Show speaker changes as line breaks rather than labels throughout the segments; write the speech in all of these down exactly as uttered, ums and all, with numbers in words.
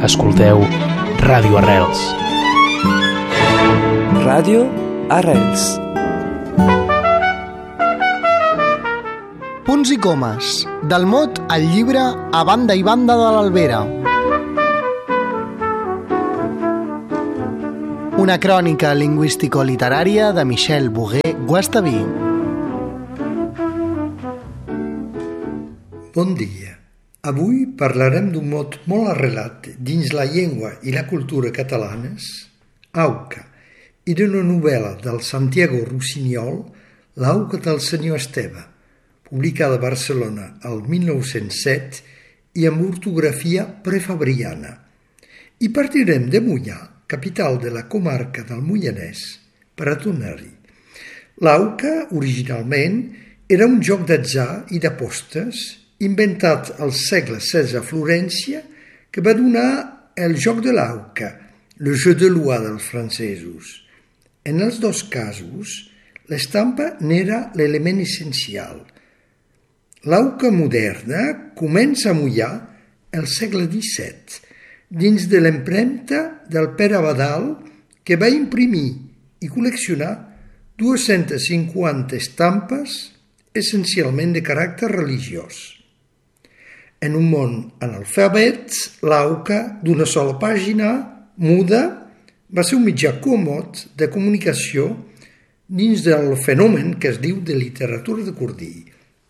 Escolteu Ràdio Arrels.
Ràdio Arrels.
Punts i comes, del mot al llibre A banda i banda de l'Albera. Una crònica lingüístico-literària de Michel Bogué-Guastaví.
Bon dia. Avui parlarem d'un mot molt arrelat dins la llengua i la cultura catalanes, auca, i d'una novel·la del Santiago Rossinyol, L'auca del senyor Esteve, publicada a Barcelona el mil nou-cents set i amb ortografia prefabriana. I partirem de Moià, capital de la comarca del Moianès, per a tornar-hi. L'auca, originalment, era un joc d'atzar i d'apostes inventat al segle setze a Florència, que va donar el joc de l'auca, le jeu de l'oie dels francesos. En els dos casos, l'estampa n'era l'element essencial. L'auca moderna comença a Moià el segle disset, dins de l'empremta del Pere Abadal, que va imprimir i col·leccionar dues-centes cinquanta estampes, essencialment de caràcter religiós. En un món analfabet, l'auca, d'una sola pàgina, muda, va ser un mitjà còmode de comunicació dins del fenomen que es diu de literatura de cordill.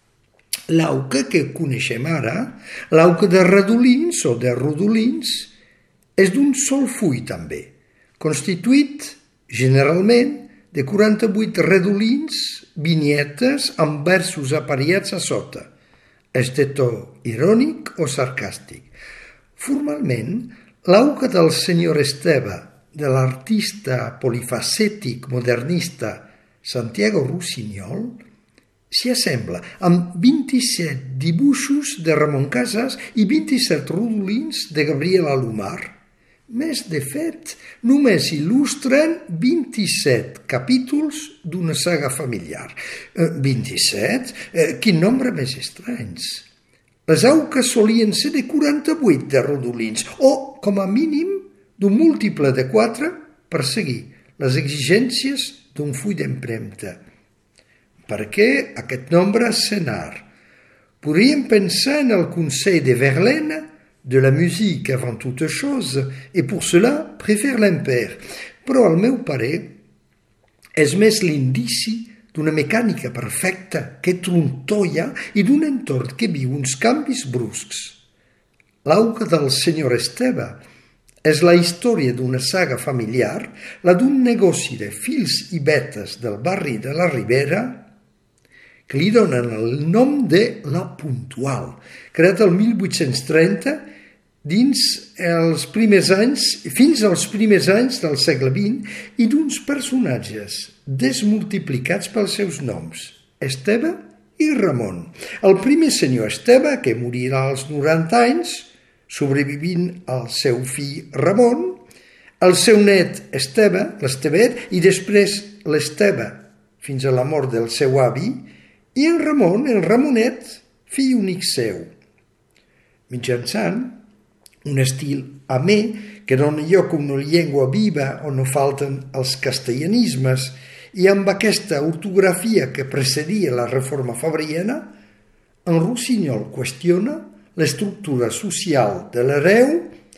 L'auca que coneixem ara, l'auca de redolins o de rodolins, és d'un sol full també, constituït generalment de quaranta-vuit redolins, vinyetes amb versos apariats a sota. És de to irònic o sarcàstic. Formalment, l'auca del senyor Esteve, de l'artista polifacètic modernista Santiago Rossinyol, s'hi assembla amb vint-i-set dibuixos de Ramon Casas i vint-i-set rodolins de Gabriel Alomar. Més, de fet, només il·lustren vint-i-set capítols d'una saga familiar. Eh, vint-i-set? Eh, quin nombre més estranys. Les auques solien ser de quaranta-vuit de rodolins, o, com a mínim, d'un múltiple de quatre per seguir les exigències d'un full d'empremta. Per què aquest nombre senar? Podríem pensar en el consell de Verlaine, de la musique avant toute chose, et pour cela préfère l'impair. Però, al meu parer, és més l'indici d'una mecànica perfecta que trontolla i d'un entorn que viu uns canvis bruscs. L'auca del senyor Esteve és la història d'una saga familiar, la d'un negoci de fils i vetes del barri de la Ribera, que li donen el nom de La Puntual, creat el mil vuit-cents trenta dins els primers anys, fins als primers anys del segle vint, i d'uns personatges desmultiplicats pels seus noms, Esteve i Ramon. El primer senyor Esteve, que morirà als noranta anys, sobrevivint al seu fill Ramon, el seu net Esteve, l'Estevet, i després l'Esteve, fins a la mort del seu avi, i en Ramon, en Ramonet, fill únic seu. Mitjançant un estil amè que dona lloc a una llengua viva on no falten els castellanismes, i amb aquesta ortografia que precedia la reforma fabriana, en Rossinyol qüestiona l'estructura social de l'hereu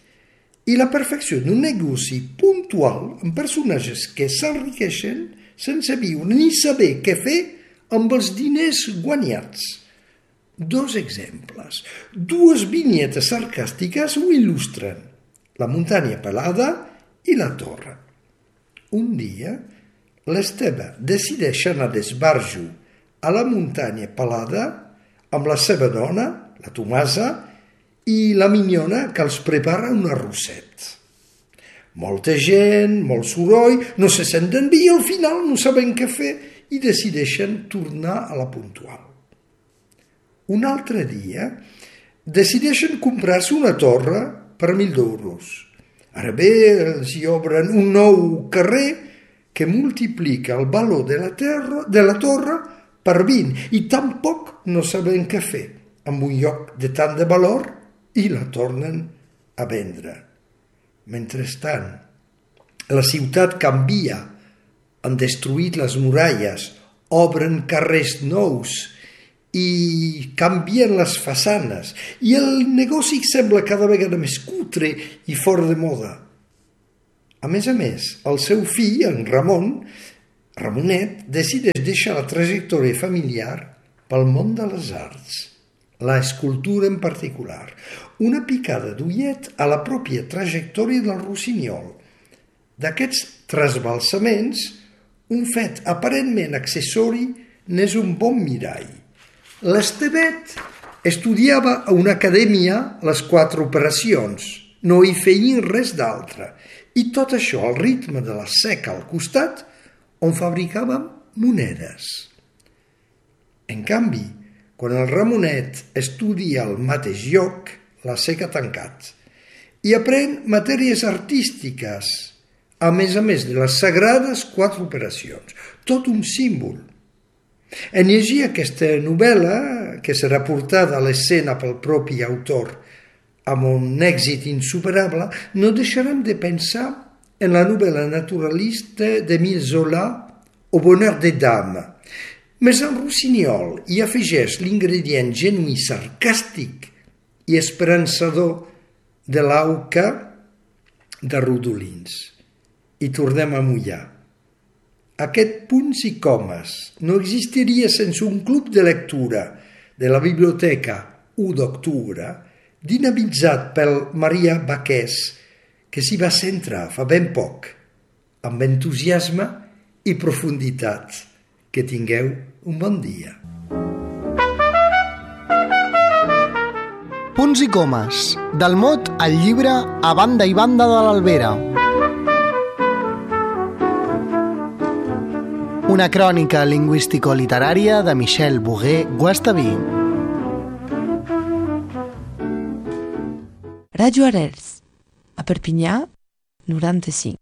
i la perfecció d'un negoci puntual amb personatges que s'enriqueixen sense viure ni saber què fer amb els diners guanyats. Dos exemples. Dues vinyetes sarcàstiques ho il·lustren: la muntanya pelada i la torre. Un dia, l'Esteve decideix anar d'esbarjo a la muntanya pelada amb la seva dona, la Tomasa, i la minyona, que els prepara un arrosset. Molta gent, molt soroll, no se senten bé i al final no saben què fer i decideixen tornar a la Puntual. Un altre dia, decideixen comprar-se una torre per mil euros. Ara bé, els hi obren un nou carrer que multiplica el valor de la, terra, de la torre per vint i tampoc no saben què fer amb un lloc de tant de valor i la tornen a vendre. Mentrestant, la ciutat canvia, han destruït les muralles, obren carrers nous i canvien les façanes i el negoci sembla cada vegada més cutre i fora de moda. A més a més, el seu fill, en Ramon, Ramonet, decideix deixar la trajectòria familiar pel món de les arts, la escultura en particular, una picada d'ullet a la pròpia trajectòria del Rossinyol. D'aquests trasbalsaments, un fet aparentment accessori n'és un bon mirall. L'Estevet estudiava a una acadèmia les quatre operacions, no hi feien res d'altre, i tot això al ritme de la seca al costat, on fabricàvem monedes. En canvi, quan el Ramonet estudia al mateix lloc, la seca ha tancat, i aprèn matèries artístiques, a més a més de les sagrades quatre operacions, tot un símbol. En llegir aquesta novel·la, que serà portada a l'escena pel propi autor amb un èxit insuperable, no deixarem de pensar en la novel·la naturalista d'Émile Zola, Au bonheur des dames. Més el Rossinyol hi afegeix l'ingredient genuí sarcàstic i esperançador de l'auca de Rodolins. I tornem a mullar. Aquest punts i comes no existiria sense un club de lectura de la Biblioteca u d'octubre, dinamitzat pel Maria Baquès, que s'hi va centrar fa ben poc, amb entusiasme i profunditat. Que tingueu un bon dia.
Punts i comes, del mot al llibre A banda i banda de l'Albera. Una crònica lingüístico-literària de Michel Bogué-Guastaví.
Radio Arrels, a Perpinyà, noranta-cinc.